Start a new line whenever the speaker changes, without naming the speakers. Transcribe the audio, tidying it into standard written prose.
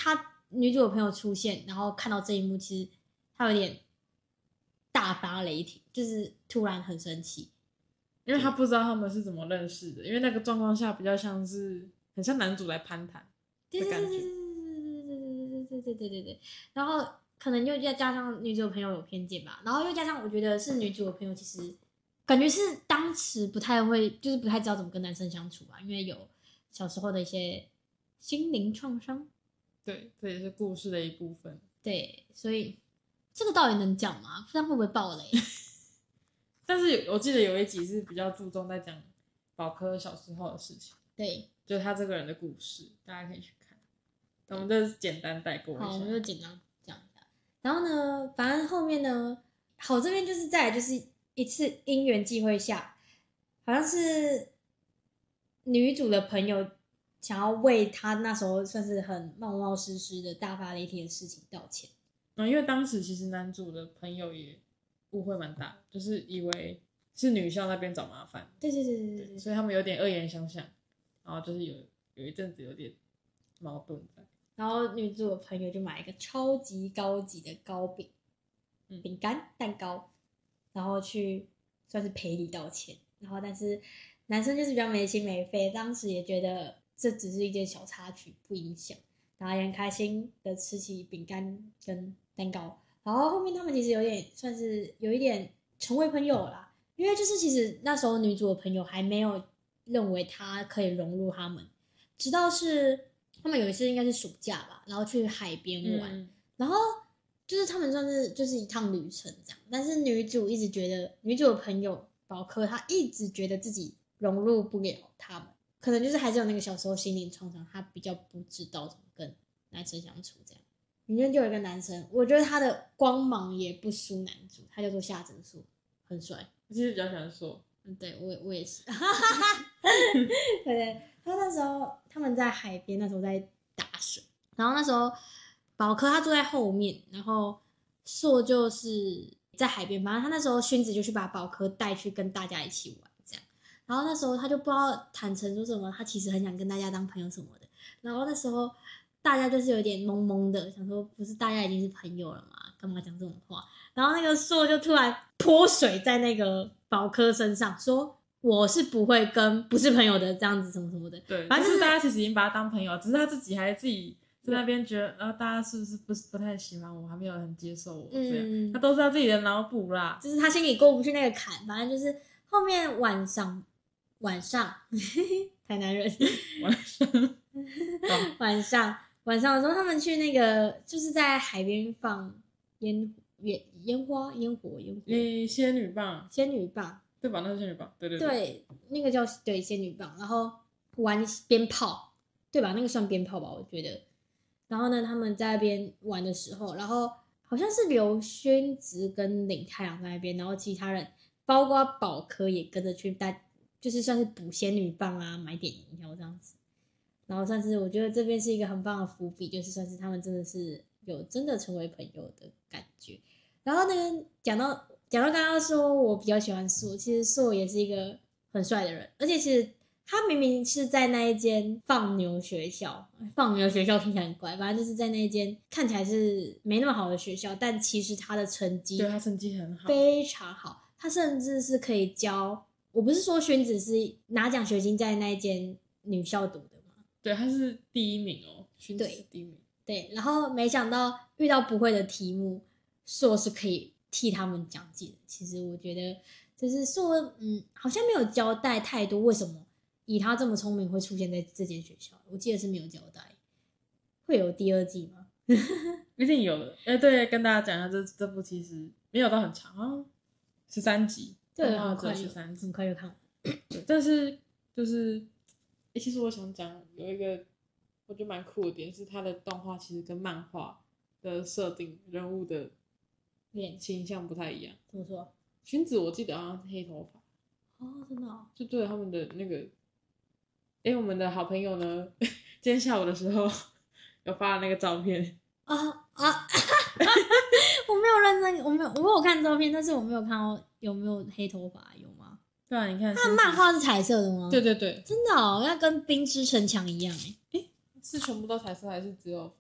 他女主的朋友出现，然后看到这一幕，其实他有点大发雷霆，就是突然很生气，
因为他不知道他们是怎么认识的，因为那个状况下比较像是很像男主来攀谈的感觉。
对，然后可能又加上女主的朋友有偏见吧，然后又加上我觉得是女主的朋友其实感觉是当时不太会，就是不太知道怎么跟男生相处吧，因为有小时候的一些心灵创伤。
对，这也是故事的一部分。
对，所以这个到底能讲吗？这样会不会爆雷？
但是我记得有一集是比较注重在讲宝科小时候的事情，
对，
就是他这个人的故事，大家可以去看。我们就是简单带过一下。
好，我们就简单讲一下。然后呢，反正后面呢，好这边就是再来就是一次因缘际会下，好像是女主的朋友想要为她那时候算是很冒冒失失的大发雷霆的事情道歉。
因为当时其实男主的朋友也误会蛮大，就是以为是女校那边找麻烦。
对，
所以他们有点恶言相向，然后就是有一阵子有点矛盾在。
然后女主的朋友就买一个超级高级的糕饼、饼干、蛋糕，然后去算是赔礼道歉。然后但是男生就是比较没心没肺，当时也觉得这只是一件小插曲，不影响，然后也很开心的吃起饼干跟蛋糕。然后后面他们其实有点算是有一点成为朋友啦，因为就是其实那时候女主的朋友还没有认为她可以融入他们，直到是他们有一次应该是暑假吧，然后去海边玩，然后就是他们算是就是一趟旅程这样，但是女主一直觉得女主的朋友宝科她一直觉得自己融入不了他们，可能就是还是有那个小时候心灵创伤，她比较不知道怎么跟男生相处这样。里面就有一个男生，我觉得他的光芒也不输男主，他叫做夏泽树，很帅。
我其实比较喜欢说，
对我也是，对，他那时候他们在海边，那时候在打水，然后那时候宝科他坐在后面，然后硕就是在海边，反正他那时候薰子就去把宝科带去跟大家一起玩这样，然后那时候他就不知道坦诚说什么，他其实很想跟大家当朋友什么的，然后那时候大家就是有点懵懵的，想说不是大家已经是朋友了吗？干嘛讲这种话？然后那个硕就突然泼水在那个宝科身上，说我是不会跟不是朋友的这样子什么什么的。
对，
反正
就是大家其实已经把他当朋友，只是他自己还自己在那边觉得，大家是不是不太喜欢我，还没有很接受我这样，他都是他自己的脑补啦，
就是他心里过不去那个坎。反正就是后面晚上台南人晚上的时候，他们去那个就是在海边放烟火，
仙女棒，对吧？那是仙女棒，对，
那个叫对仙女棒，然后玩鞭炮，对吧？那个算鞭炮吧，我觉得。然后呢，他们在那边玩的时候，然后好像是刘轩子跟领太阳在那边，然后其他人包括宝科也跟着去带，就是算是补仙女棒啊，买点饮料这样子。然后算是我觉得这边是一个很棒的伏笔，就是算是他们真的是有真的成为朋友的感觉。然后呢，讲到刚刚说我比较喜欢硕，其实硕也是一个很帅的人，而且其实他明明是在那一间放牛学校听起来很怪，反正就是在那一间看起来是没那么好的学校，但其实他的成绩
对他成绩很好，
非常好，他甚至是可以教。我不是说宣子是拿奖学金在那一间女校读的吗？
对，他是第1名哦，宣子第1名。
对，然后没想到遇到不会的题目，硕是可以替他们讲解的。其实我觉得就是硕，好像没有交代太多为什么以他这么聪明会出现在这间学校，我记得是没有交代。会有第2季吗？
一定有的。对，跟大家讲一下，这部其实没有到很长，13集，
对，很快就看完。
但是就是其实我想讲有一个我觉得蛮酷的点是，它的动画其实跟漫画的设定人物的形象不太一样。
怎么说？
薰子我记得好像是黑头发。
哦，真的哦。
就对他们的那个，我们的好朋友呢，今天下午的时候有发了那个照片
我没有认真，我有看照片，但是我没有看到有没有黑头发，有吗？
对啊，你看
他的漫画是彩色的吗？
对，
真的哦，那跟冰之城墙一样
是全部都彩色还是只有